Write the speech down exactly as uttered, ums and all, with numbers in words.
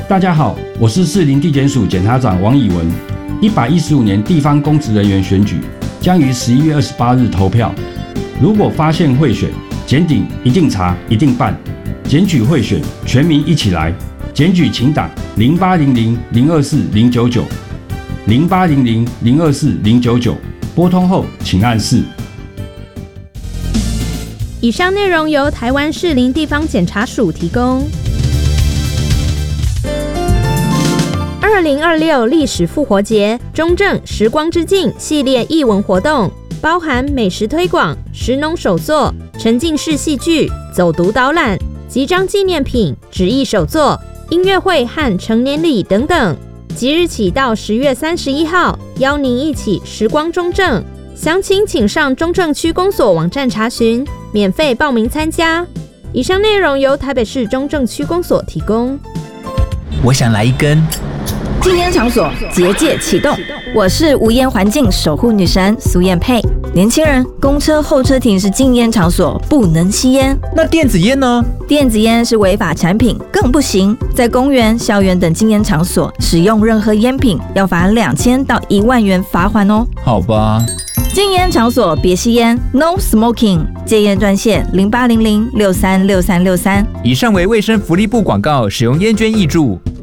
大家好，我是士林地检署检察长王以文。一百一十五年地方公职人员选举将于十一月二十八日投票。如果发现贿选，检警一定查，一定办。检举贿选，全民一起来。检举请打零八零零零二四零九九零八零零零二四零九九，拨通后请按四。 以上内容由台湾士林地方检察署提供。二零二六历史复活节中正时光之境系列艺文活动，包含美食推广、食农手作、沉浸式戏剧、走读导览、集章纪念品、纸艺手作、音乐会和成年礼等等。即日起到十月三十一号，邀您一起时光中正。详情请上中正区公所网站查询，免费报名参加。以上内容由台北市中正区公所提供。 我想来一根。 禁烟场所结界启动，我是无烟环境守护女神苏燕佩。年轻人，公车候车亭是禁烟场所，不能吸烟。 那电子烟呢？ 电子烟是违法产品，更不行。在公园、校园等禁烟场所使用任何烟品，要罚两千到一万元罚款哦。 好吧。 禁烟场所别吸烟 ，No Smoking。戒烟专线零八零零六三六三六三。 以上为卫生福利部广告，使用烟捐挹注。